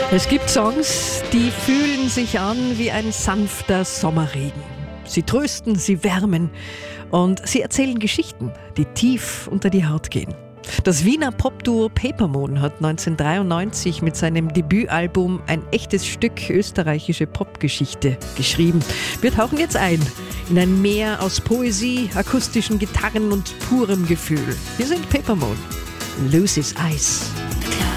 Es gibt Songs, die fühlen sich an wie ein sanfter Sommerregen. Sie trösten, sie wärmen und sie erzählen Geschichten, die tief unter die Haut gehen. Das Wiener Popduo Papermoon hat 1993 mit seinem Debütalbum ein echtes Stück österreichische Popgeschichte geschrieben. Wir tauchen jetzt ein in ein Meer aus Poesie, akustischen Gitarren und purem Gefühl. Wir sind Papermoon. Lucy's Eyes. Klar.